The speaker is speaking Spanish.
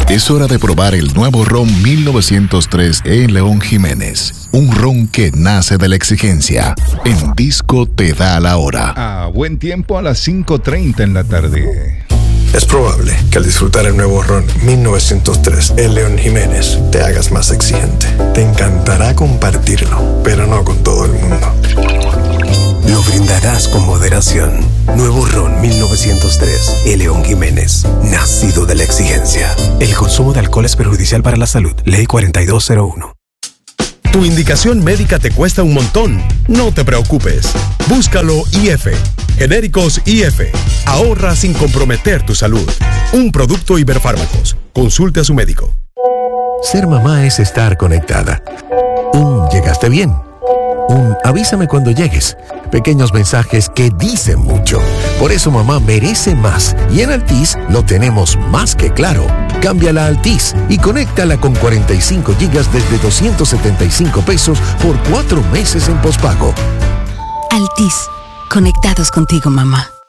Es hora de probar el nuevo ron 1903 en León Jiménez. Un ron que nace de la exigencia. En Disco te da la hora. A buen tiempo a las 5:30 en la tarde. Es probable que al disfrutar el nuevo ron 1903 en León Jiménez te hagas más exigente. Te encantará compartirlo, pero no con todo el mundo. Lo brindarás con moderación. Nuevo ron 1903, El León Jiménez, nacido de la exigencia. El consumo de alcohol es perjudicial para la salud. Ley 4201. ¿Tu indicación médica te cuesta un montón? No te preocupes. Búscalo IF. Genéricos IF. Ahorra sin comprometer tu salud. Un producto Iberfármacos. Consulte a su médico. Ser mamá es estar conectada. ¿Llegaste bien? Avísame cuando llegues. Pequeños mensajes que dicen mucho. Por eso mamá merece más. Y en Altis lo tenemos más que claro. Cámbiala a Altis y conéctala con 45 gigas desde 275 pesos por 4 meses en pospago. Altis. Conectados contigo, mamá.